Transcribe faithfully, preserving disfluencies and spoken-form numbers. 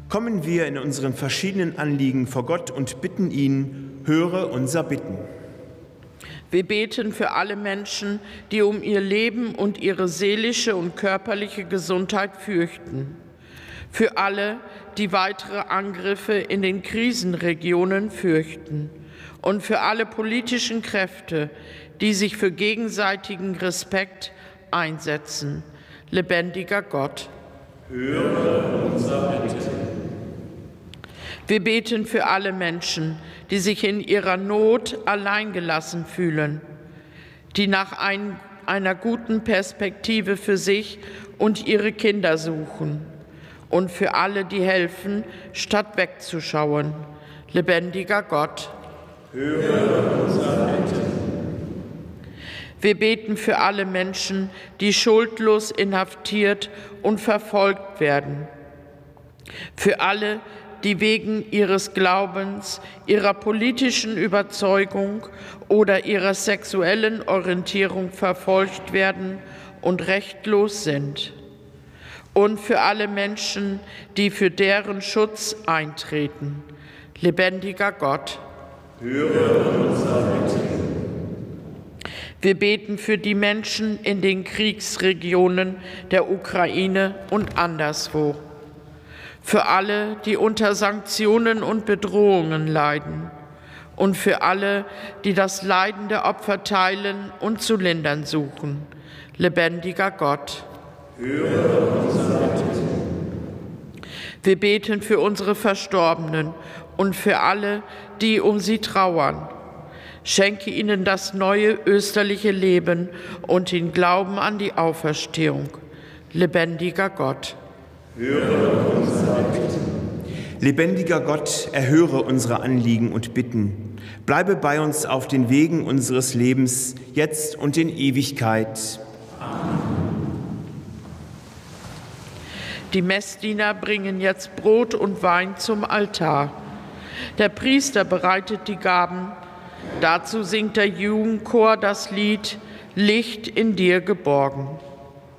kommen wir in unseren verschiedenen Anliegen vor Gott und bitten ihn, höre unser Bitten. Wir beten für alle Menschen, die um ihr Leben und ihre seelische und körperliche Gesundheit fürchten. Für alle, die weitere Angriffe in den Krisenregionen fürchten. Und für alle politischen Kräfte, die sich für gegenseitigen Respekt einsetzen. Lebendiger Gott, höre unser Bitten. Wir beten für alle Menschen, die sich in ihrer Not alleingelassen fühlen, die nach ein, einer guten Perspektive für sich und ihre Kinder suchen. Und für alle, die helfen, statt wegzuschauen. Lebendiger Gott, höre unser Bitten. Wir beten für alle Menschen, die schuldlos inhaftiert und verfolgt werden. Für alle, die wegen ihres Glaubens, ihrer politischen Überzeugung oder ihrer sexuellen Orientierung verfolgt werden und rechtlos sind. Und für alle Menschen, die für deren Schutz eintreten. Lebendiger Gott, höre unser Bitten. Wir beten für die Menschen in den Kriegsregionen der Ukraine und anderswo. Für alle, die unter Sanktionen und Bedrohungen leiden. Und für alle, die das Leiden der Opfer teilen und zu lindern suchen. Lebendiger Gott, höre unser Bitten. Wir beten für unsere Verstorbenen und für alle, die um sie trauern. Schenke ihnen das neue österliche Leben und den Glauben an die Auferstehung. Lebendiger Gott, höre unser Bitten. Lebendiger Gott, erhöre unsere Anliegen und Bitten. Bleibe bei uns auf den Wegen unseres Lebens, jetzt und in Ewigkeit. Amen. Die Messdiener bringen jetzt Brot und Wein zum Altar. Der Priester bereitet die Gaben. Dazu singt der Jugendchor das Lied Licht in dir geborgen.